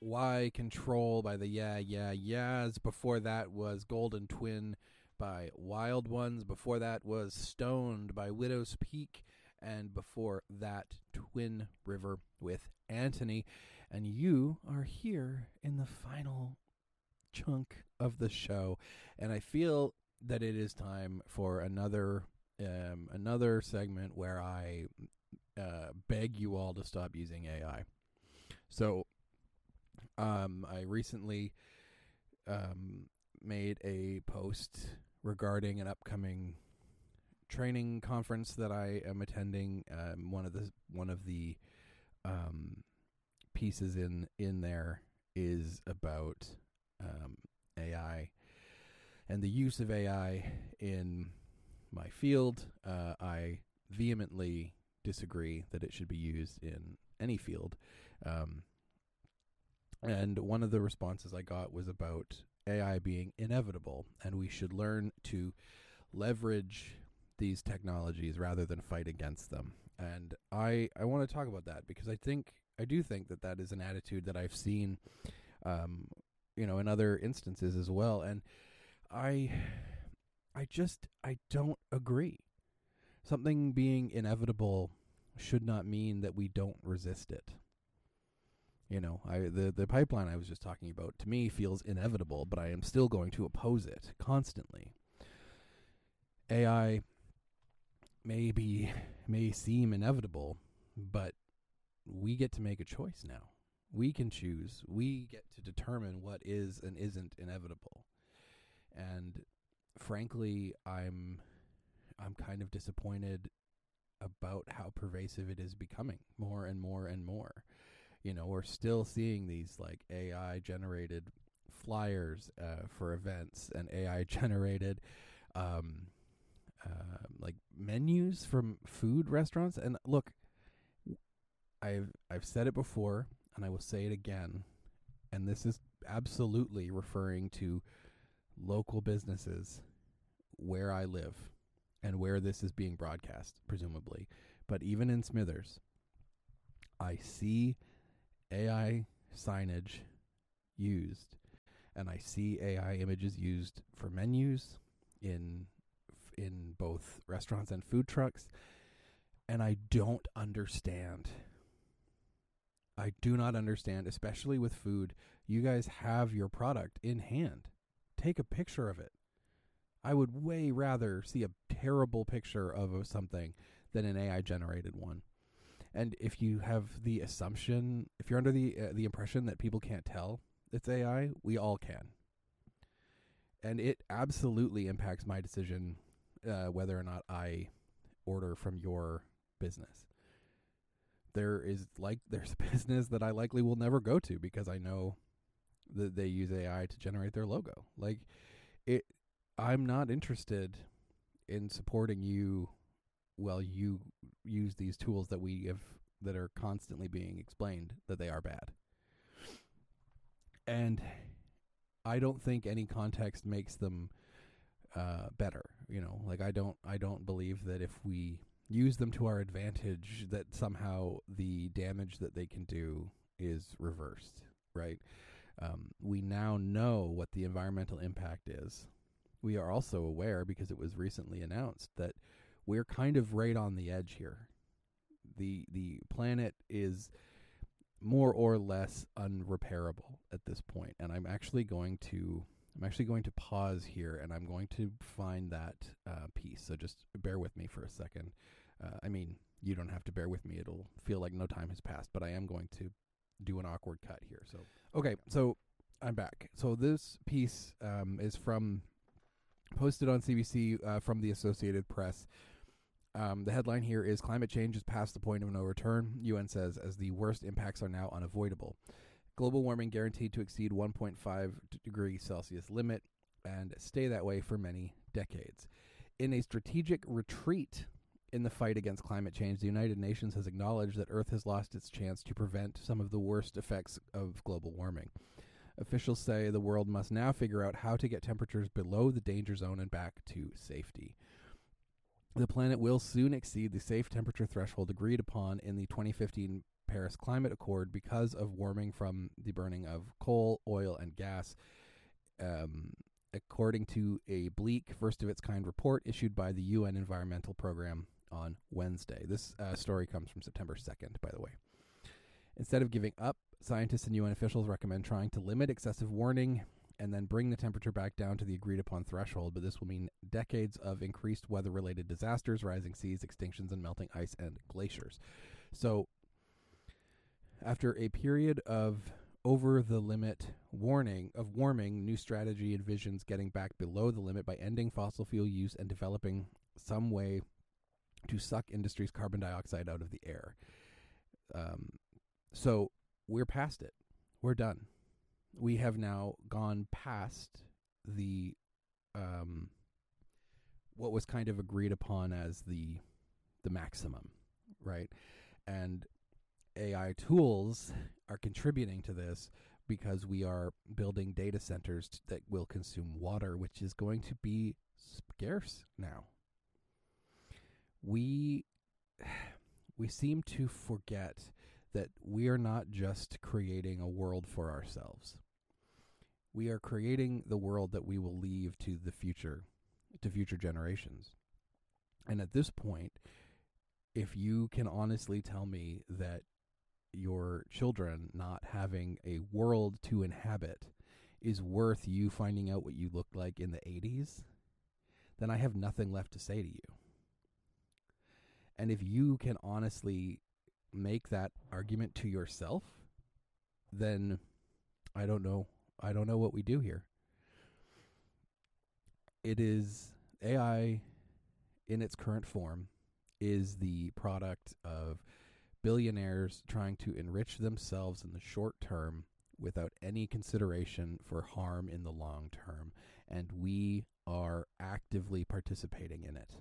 Why Control by the Yeah Yeah Yeahs. Before that was Golden Twin by Wild Ones. Before that was Stoned by Widow's Peak. And before that, Twin River with Anthony. And you are here in the final chunk of the show. And I feel that it is time for another segment where I beg you all to stop using AI. So I recently made a post regarding an upcoming training conference that I am attending. One of the pieces in there is about AI and the use of AI in my field. I vehemently disagree that it should be used in any field. And one of the responses I got was about AI being inevitable, and we should learn to leverage these technologies rather than fight against them. And I want to talk about that because I do think that is an attitude that I've seen, in other instances as well. And I don't agree. Something being inevitable should not mean that we don't resist it. The pipeline I was just talking about, to me, feels inevitable, but I am still going to oppose it constantly. AI may seem inevitable, but we get to make a choice now. We can choose. We get to determine what is and isn't inevitable. And frankly, I'm kind of disappointed about how pervasive it is becoming more and more and more. We're still seeing these like AI generated flyers for events and AI generated like menus from food restaurants. And look, I've said it before and I will say it again. And this is absolutely referring to local businesses where I live and where this is being broadcast, presumably. But even in Smithers, I see AI signage used, and I see AI images used for menus in both restaurants and food trucks, and I don't understand. I do not understand, especially with food. You guys have your product in hand. Take a picture of it. I would way rather see a terrible picture of something than an AI-generated one. And if you have the assumption, if you're under the impression that people can't tell it's AI, we all can. And it absolutely impacts my decision whether or not I order from your business. There's a business that I likely will never go to because I know that they use AI to generate their logo. I'm not interested in supporting you while you use these tools that are constantly being explained that they are bad. And I don't think any context makes them better. I don't believe that if we use them to our advantage that somehow the damage that they can do is reversed, right? We now know what the environmental impact is. We are also aware, because it was recently announced, that we're kind of right on the edge here. The planet is more or less unrepairable at this point, and I'm actually going to pause here, and I'm going to find that piece. So just bear with me for a second. You don't have to bear with me. It'll feel like no time has passed, but I am going to do an awkward cut here. So okay, so I'm back. So this piece is posted on CBC from the Associated Press. The headline here is "Climate change is past the point of no return," UN says, as the worst impacts are now unavoidable. Global warming guaranteed to exceed 1.5 degrees Celsius limit and stay that way for many decades. In a strategic retreat in the fight against climate change, the United Nations has acknowledged that Earth has lost its chance to prevent some of the worst effects of global warming. Officials say the world must now figure out how to get temperatures below the danger zone and back to safety. The planet will soon exceed the safe temperature threshold agreed upon in the 2015 Paris Climate Accord because of warming from the burning of coal, oil, and gas, according to a bleak, first-of-its-kind report issued by the UN Environmental Program on Wednesday. This story comes from September 2nd, by the way. Instead of giving up, scientists and UN officials recommend trying to limit excessive warming and then bring the temperature back down to the agreed-upon threshold, but this will mean decades of increased weather-related disasters, rising seas, extinctions, and melting ice and glaciers. So, after a period of over-the-limit warming, new strategy envisions getting back below the limit by ending fossil fuel use and developing some way to suck industry's carbon dioxide out of the air. So we're past it. We're done. We have now gone past the what was kind of agreed upon as the maximum, right? And AI tools are contributing to this because we are building data centers that will consume water, which is going to be scarce now. We seem to forget that we are not just creating a world for ourselves. We are creating the world that we will leave to the future, to future generations. And at this point, if you can honestly tell me that your children not having a world to inhabit is worth you finding out what you looked like in the 80s, then I have nothing left to say to you. And if you can honestly make that argument to yourself, then I don't know what we do here. It is AI in its current form is the product of billionaires trying to enrich themselves in the short term without any consideration for harm in the long term, and we are actively participating in it.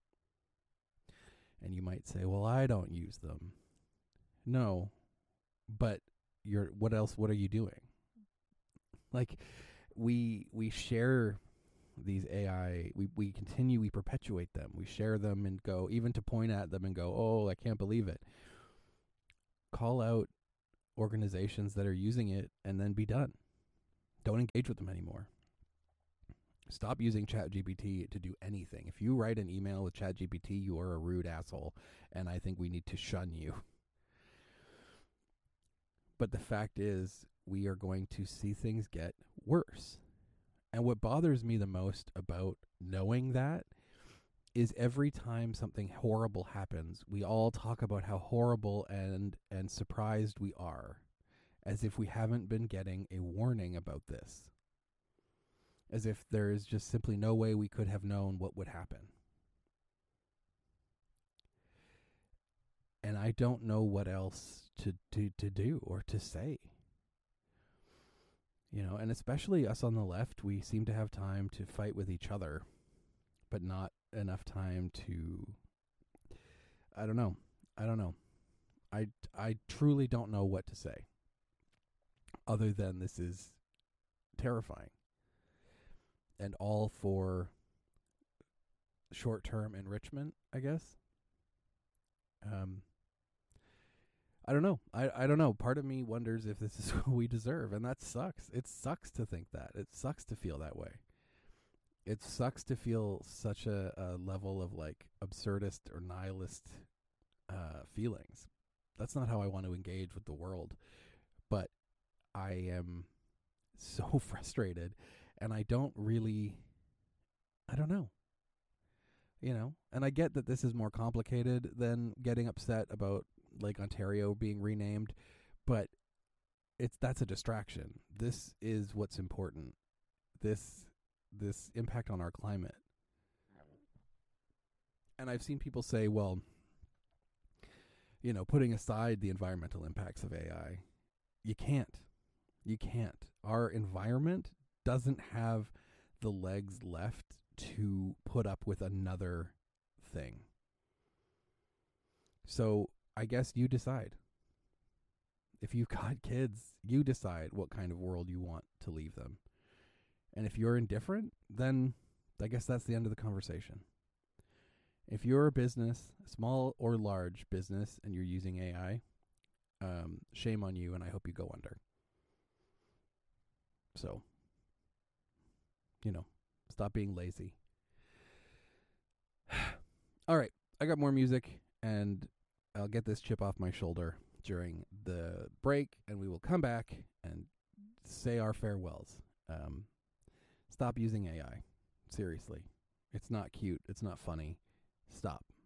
And you might say, well, I don't use them. No, but what are you doing? Like, we share these AI, we perpetuate them. We share them and go, even to point at them and go, oh, I can't believe it. Call out organizations that are using it and then be done. Don't engage with them anymore. Stop using ChatGPT to do anything. If you write an email with ChatGPT, you are a rude asshole, and I think we need to shun you. But the fact is, we are going to see things get worse. And what bothers me the most about knowing that is every time something horrible happens, we all talk about how horrible and surprised we are, as if we haven't been getting a warning about this. As if there is just simply no way we could have known what would happen. And I don't know what else to do or to say. You know, and especially us on the left, we seem to have time to fight with each other, but not enough time to, I don't know. I truly don't know what to say, other than this is terrifying. And all for short-term enrichment, I guess. I don't know. I don't know. Part of me wonders if this is what we deserve, and that sucks. It sucks to think that. It sucks to feel that way. It sucks to feel such a level of like absurdist or nihilist feelings. That's not how I want to engage with the world. But I am so frustrated, and I don't know. You know, and I get that this is more complicated than getting upset about Lake Ontario being renamed, but that's a distraction. This is what's important. This impact on our climate. And I've seen people say, well, you know, putting aside the environmental impacts of AI, you can't. Our environment doesn't have the legs left to put up with another thing. So I guess you decide. If you've got kids, you decide what kind of world you want to leave them. And if you're indifferent, then I guess that's the end of the conversation. If you're a business, small or large business, and you're using AI, shame on you, and I hope you go under. So, stop being lazy. All right, I got more music, and I'll get this chip off my shoulder during the break, and we will come back and say our farewells. Stop using AI. Seriously. It's not cute. It's not funny. Stop.